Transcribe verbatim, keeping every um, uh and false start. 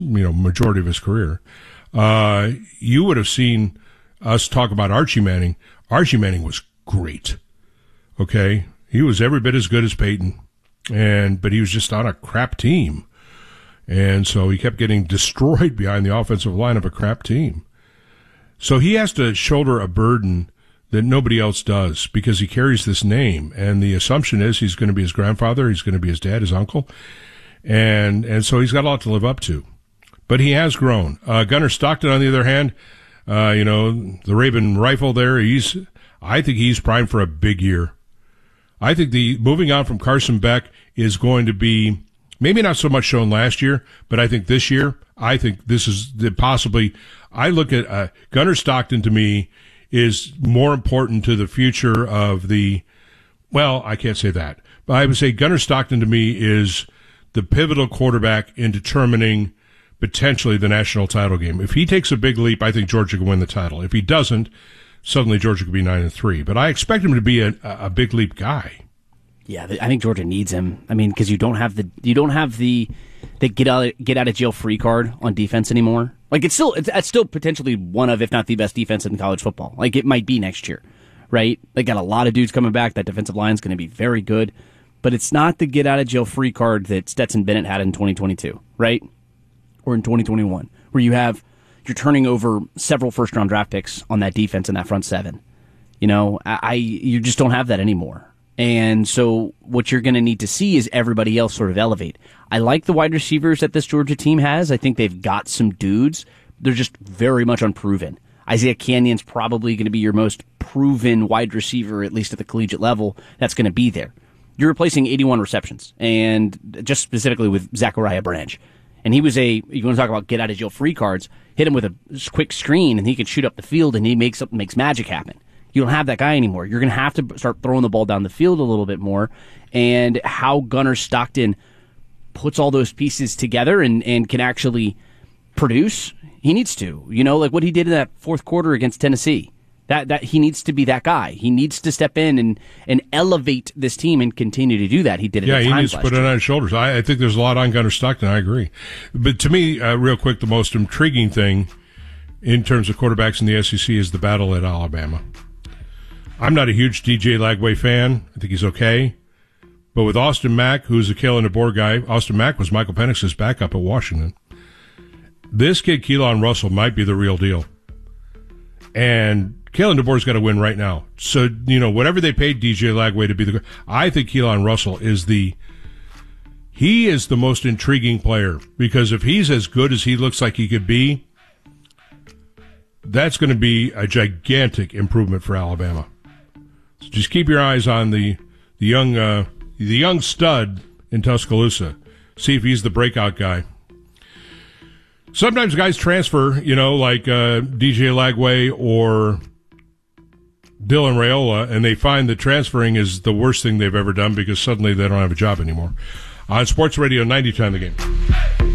you know, majority of his career. Uh, you would have seen us talk about Archie Manning. Archie Manning was great. Okay. He was every bit as good as Peyton, and, but he was just on a crap team. And so he kept getting destroyed behind the offensive line of a crap team. So he has to shoulder a burden that nobody else does because he carries this name. And the assumption is he's going to be his grandfather, he's going to be his dad, his uncle. And, and so he's got a lot to live up to. But he has grown. Uh, Gunnar Stockton, on the other hand, uh, you know, the Raven rifle there, he's, I think he's primed for a big year. I think the moving on from Carson Beck is going to be maybe not so much shown last year, but I think this year, I think this is the possibly, I look at uh, Gunnar Stockton to me is more important to the future of the, well, I can't say that, but I would say Gunnar Stockton to me is the pivotal quarterback in determining potentially the national title game. If he takes a big leap, I think Georgia can win the title. If he doesn't, suddenly Georgia could be nine and three. But I expect him to be a, a big leap guy. Yeah, I think Georgia needs him. I mean, because you don't have the you don't have the the get out get out of jail free card on defense anymore. Like it's still it's, it's still potentially one of, if not the best defense in college football. Like it might be next year, right? They got a lot of dudes coming back. That defensive line is going to be very good, but it's not the get out of jail free card that Stetson Bennett had in twenty twenty-two, right? Or in twenty twenty-one, where you have you're turning over several first round draft picks on that defense in that front seven. You know, I, I you just don't have that anymore. And so what you're going to need to see is everybody else sort of elevate. I like the wide receivers that this Georgia team has. I think they've got some dudes. They're just very much unproven. Isaiah Canyon's probably going to be your most proven wide receiver, at least at the collegiate level, that's going to be there. You're replacing eighty-one receptions, and just specifically with Zachariah Branch. And he was a, you want to talk about get out of jail free cards, hit him with a quick screen, and he can shoot up the field, and he makes up, makes magic happen. You don't have that guy anymore. You're going to have to start throwing the ball down the field a little bit more. And how Gunnar Stockton puts all those pieces together and, and can actually produce, he needs to. You know, like what he did in that fourth quarter against Tennessee. That that he needs to be that guy. He needs to step in and, and elevate this team and continue to do that. He did it. Yeah, at he times needs to put year. it on his shoulders. I, I think there's a lot on Gunnar Stockton. I agree. But to me, uh, real quick, the most intriguing thing in terms of quarterbacks in the S E C is the battle at Alabama. I'm not a huge D J Lagway fan. I think he's okay. But with Austin Mack, who's a Kalen DeBoer guy, Austin Mack was Michael Penix's backup at Washington. This kid, Keelan Russell, might be the real deal. And Kalen DeBoer's got to win right now. So, you know, whatever they paid D J Lagway to be the, I think Keelan Russell is the, he is the most intriguing player because if he's as good as he looks like he could be, that's going to be a gigantic improvement for Alabama. So just keep your eyes on the the young uh, the young stud in Tuscaloosa. See if he's the breakout guy. Sometimes guys transfer, you know, like uh, D J Lagway or Dylan Raiola, and they find that transferring is the worst thing they've ever done because suddenly they don't have a job anymore. On Sports Radio ninety, time the game.